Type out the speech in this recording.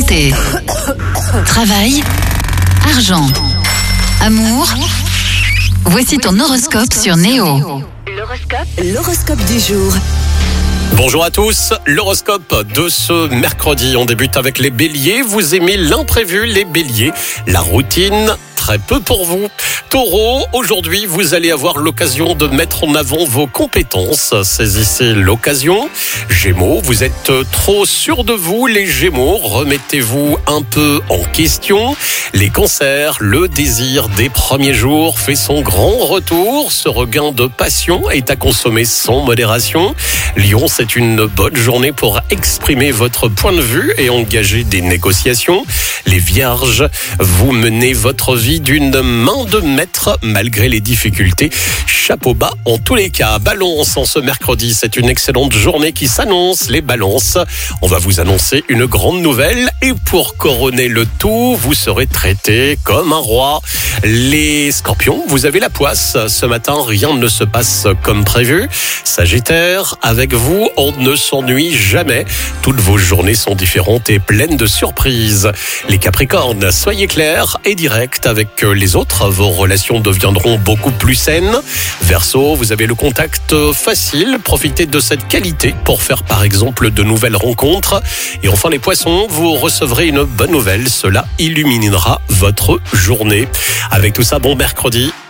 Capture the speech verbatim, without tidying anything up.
Santé, travail, argent, amour. Voici ton horoscope sur Néo. L'horoscope, l'horoscope du jour. Bonjour à tous, l'horoscope de ce mercredi. On débute avec les béliers. Vous aimez l'imprévu, les béliers. La routine, très peu pour vous. Taureau, aujourd'hui, vous allez avoir l'occasion de mettre en avant vos compétences. Saisissez l'occasion. Gémeaux, vous êtes trop sûr de vous. Les Gémeaux, remettez-vous un peu en question. Les cancers, le désir des premiers jours fait son grand retour. Ce regain de passion est à consommer sans modération. Lion, c'est une bonne journée pour exprimer votre point de vue et engager des négociations. Les Vierges, vous menez votre vie d'une main de maître malgré les difficultés. Chapeau bas en tous les cas. Balance, en ce mercredi, c'est une excellente journée qui s'annonce. Les balances, on va vous annoncer une grande nouvelle et pour couronner le tout, vous serez traité comme un roi. Les Scorpions, vous avez la poisse. Ce matin, rien ne se passe comme prévu. Sagittaire, avec vous, on ne s'ennuie jamais. Toutes vos journées sont différentes et pleines de surprises. Les Capricornes, soyez clairs et directs avec les autres. Vos relations deviendront beaucoup plus saines. Verseau, vous avez le contact facile. Profitez de cette qualité pour faire par exemple de nouvelles rencontres. Et enfin les Poissons, vous recevrez une bonne nouvelle. Cela illuminera votre journée. Avec tout ça, bon mercredi.